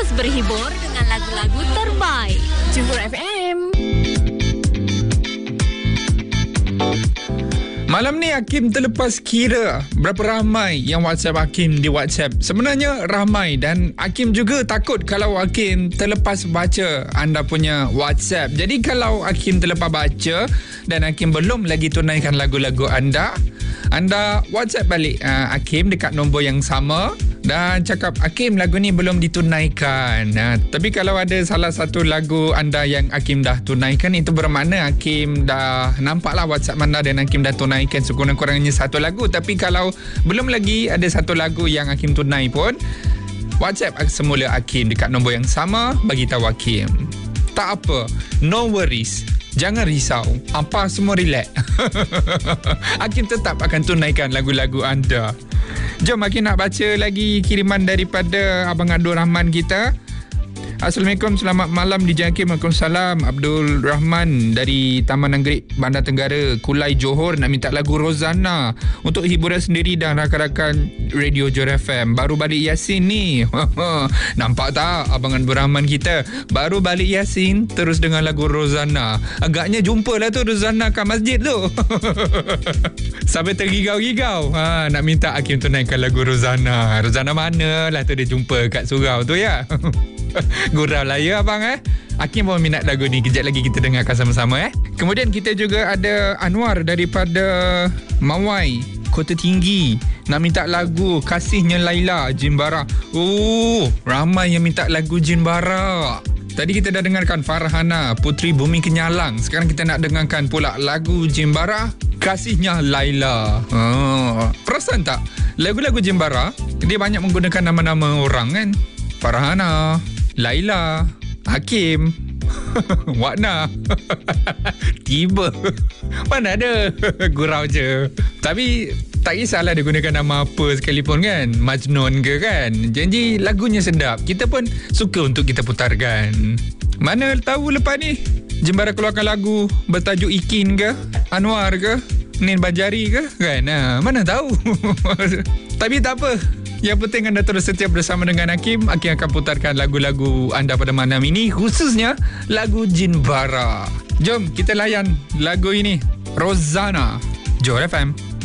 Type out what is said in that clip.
Terus berhibur dengan lagu-lagu terbaik. Johor FM. Malam ni Hakim terlepas kira berapa ramai yang WhatsApp Hakim di WhatsApp. Sebenarnya ramai dan Hakim juga takut kalau Hakim terlepas baca anda punya WhatsApp. Jadi kalau Hakim terlepas baca dan Hakim belum lagi tunaikan lagu-lagu anda WhatsApp balik Hakim dekat nombor yang sama dan cakap Hakim lagu ni belum ditunaikan. Tapi kalau ada salah satu lagu anda yang Hakim dah tunaikan, itu bermakna Hakim dah nampaklah WhatsApp anda dan Hakim dah tunaikan sekurang-kurangnya satu lagu. Tapi kalau belum lagi ada satu lagu yang Hakim tunai pun, WhatsApp semula Hakim dekat nombor yang sama, bagi tahu Hakim. Tak apa, no worries. Jangan risau. Apa semua relax. Hakim tetap akan tunaikan lagu-lagu anda. Jom Hakim nak baca lagi kiriman daripada Abang Abdul Rahman kita. Assalamualaikum, selamat malam DJ Hakim. Waalaikumsalam. Abdul Rahman dari Taman Anggerik, Bandar Tenggara, Kulai, Johor, nak minta lagu Rozana untuk hiburan sendiri dan rakan-rakan Radio Johor FM. Baru balik Yasin ni. Nampak tak Abang Abdul Rahman kita baru balik Yasin terus dengan lagu Rozana. Agaknya jumpalah tu Rozana kat masjid tu. Sampai tergigau-gigau nak minta Hakim tunaikan lagu Rozana. Rozana mana lah tu dia jumpa kat surau tu ya. Gurau lah ya abang Hakim pun minat lagu ni. Kejap lagi kita dengarkan sama-sama Kemudian kita juga ada Anwar daripada Mawai, Kota Tinggi, nak minta lagu Kasihnya Laila, Jin Bara. Ramai yang minta lagu Jin Bara. Tadi kita dah dengarkan Farhana, Puteri Bumi Kenyalang. Sekarang kita nak dengarkan pula lagu Jin Bara, Kasihnya Laila. Perasan tak lagu-lagu Jin Bara dia banyak menggunakan nama-nama orang kan? Farhana, Laila, Hakim, Wakna. Tiba. Mana ada. Gurau je. Tapi tak kisahlah dia gunakan nama apa sekalipun kan. Majnun ke kan. Janji lagunya sedap. Kita pun suka untuk kita putarkan. Mana tahu lepas ni Jin Bara keluarkan lagu bertajuk Ikin ke, Anwar ke, Nin Banjari ke kan. Mana tahu. Tapi tak apa. Yang penting anda terus setia bersama dengan Hakim. Hakim akan putarkan lagu-lagu anda pada malam ini, khususnya lagu Jin Bara. Jom kita layan lagu ini, Rozana, Johor FM.